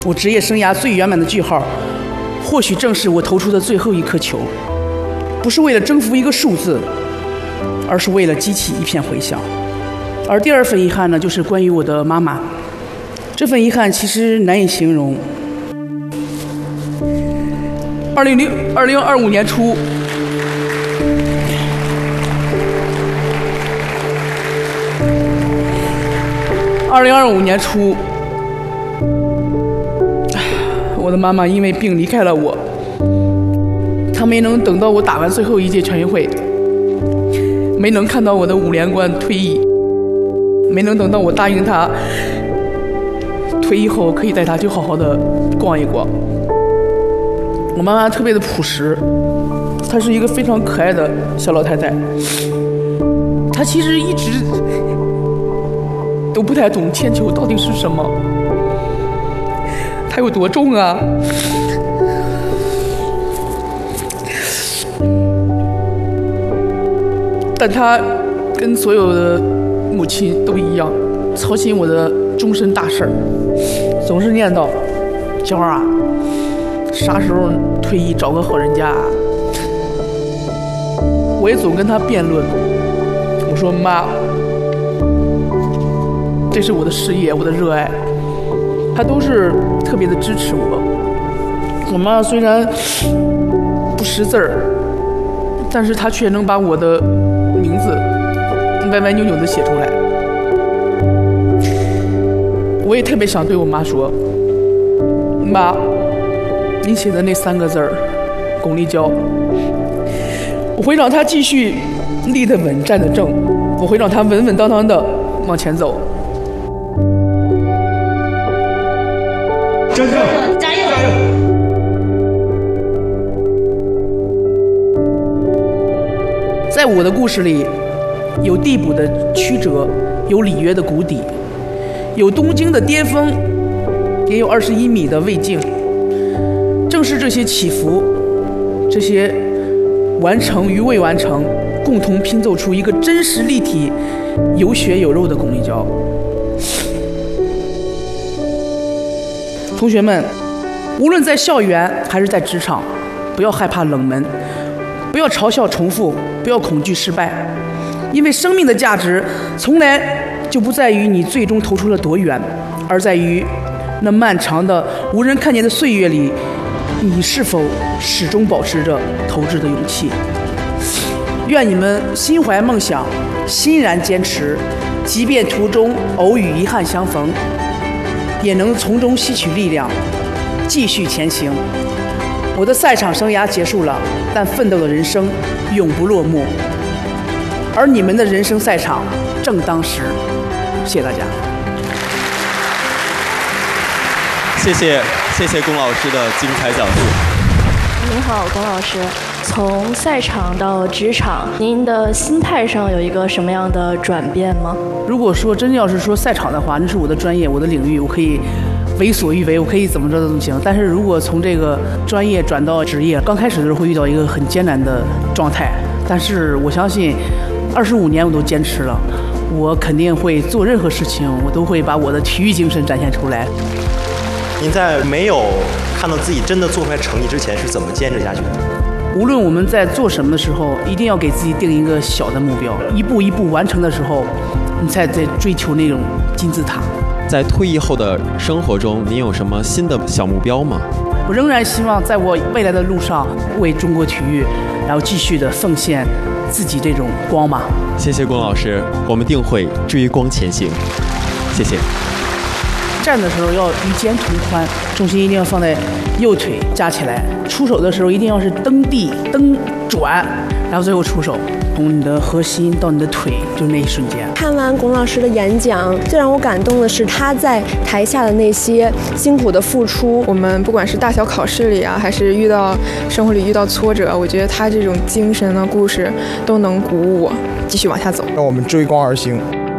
我职业生涯最圆满的句号，或许正是我投出的最后一颗球，不是为了征服一个数字，而是为了激起一片回响。而第二份遗憾呢，就是关于我的妈妈。这份遗憾其实难以形容。2025年初，2025年初，我的妈妈因为病离开了我。她没能等到我打完最后一届全运会，没能看到我的5连冠退役，没能等到我答应她退役后可以带她去好好的逛一逛。我妈妈特别的朴实，她是一个非常可爱的小老太太。她其实一直都不太懂铅球到底是什么，它有多重啊？但她跟所有的母亲都一样，操心我的终身大事儿，总是念叨：“小花啊，啥时候退役找个好人家啊？”我也总跟她辩论，我说：“妈，这是我的事业，我的热爱。”她都是特别的支持我。我妈虽然不识字儿，但是她却能把我的名字歪歪扭扭的写出来。我也特别想对我妈说：“妈，你写的那3个字儿，巩立姣，我会让她继续立得稳，站得正，我会让她稳稳当当的往前走。” 加油！加油！加油！ 在我的故事里，有地补的曲折，有里约的谷底，有东京的巅峰，也有21米的胃镜。正是这些起伏，这些完成与未完成，共同拼凑出一个真实立体、有血有肉的巩立姣。同学们，无论在校园还是在职场，不要害怕冷门，不要嘲笑重复，不要恐惧失败，因为生命的价值从来就不在于你最终投出了多远，而在于那漫长的无人看见的岁月里，你是否始终保持着投掷的勇气。愿你们心怀梦想，欣然坚持，即便途中偶与遗憾相逢，也能从中吸取力量，继续前行。我的赛场生涯结束了，但奋斗的人生永不落幕。而你们的人生赛场正当时。谢谢大家。 谢谢龚老师的精彩讲述。 您好，龚老师。从赛场到职场，您的心态上有一个什么样的转变吗？ 如果说真要是说赛场的话，那是我的专业，我的领域，我可以为所欲为，我可以怎么着都行。但是如果从这个专业转到职业，刚开始的时候会遇到一个很艰难的状态，但是我相信25年我都坚持了，我肯定会做任何事情，我都会把我的体育精神展现出来。 您在没有看到自己真的做出来成绩之前是怎么坚持下去的？ 无论我们在做什么的时候，一定要给自己定一个小的目标，一步一步完成的时候，你才在追求那种金字塔。 在退役后的生活中，您有什么新的小目标吗？ 我仍然希望在我未来的路上为中国体育，然后继续的奉献自己这种光芒。 谢谢龚老师，我们定会追光前行。谢谢。 站的时候要与肩同宽，重心一定要放在右腿架起来。出手的时候一定要是蹬地、蹬转，然后最后出手。从你的核心到你的腿，就是那一瞬间。 看完龚老师的演讲，最让我感动的是他在台下的那些辛苦的付出。 我们不管是大小考试里啊，还是遇到生活里遇到挫折，我觉得他这种精神的故事都能鼓舞我继续往下走。 让我们追光而行。